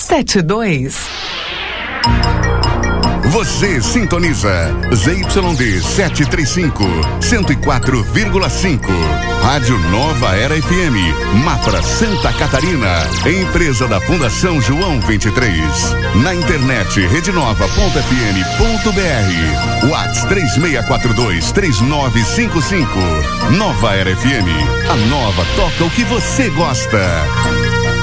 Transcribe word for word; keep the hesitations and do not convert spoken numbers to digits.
sete dois. Você sintoniza Z Y D setecentos e trinta e cinco, cento e quatro vírgula cinco. Rádio Nova Era F M, Mafra, Santa Catarina. Empresa da Fundação João vinte e três. Na internet redenova ponto f m ponto b r. WhatsApp três seis quatro dois, três nove cinco cinco. Nova Era F M. A nova toca o que você gosta.